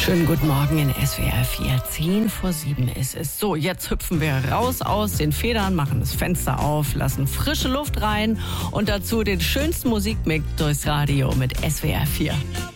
Schönen guten Morgen in SWR 4. 6:10 ist es. So, jetzt hüpfen wir raus aus den Federn, machen das Fenster auf, lassen frische Luft rein und dazu den schönsten Musikmix durchs Radio mit SWR 4.